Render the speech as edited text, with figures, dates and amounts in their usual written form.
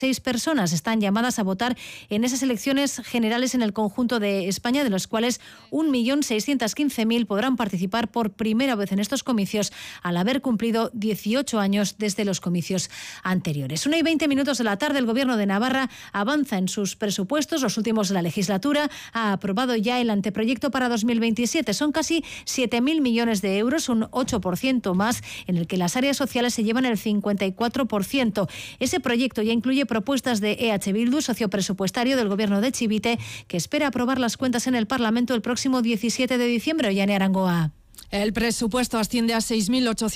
6 personas están llamadas a votar en esas elecciones generales en el conjunto de España, de los cuales 1.615.000 podrán participar por primera vez en estos comicios al haber cumplido 18 años desde los comicios anteriores. 1:20 de la tarde, el Gobierno de Navarra avanza en sus presupuestos, los últimos de la legislatura. Ha aprobado ya el anteproyecto para 2027. Son casi 7.000 millones de euros, un 8% más, en el que las áreas sociales se llevan el 54%. Ese proyecto ya incluye propuestas de EH Bildu, socio presupuestario del Gobierno de Chivite, que espera aprobar las cuentas en el Parlamento el próximo 17 de diciembre. Ollane Arangoa. El presupuesto asciende a 6.800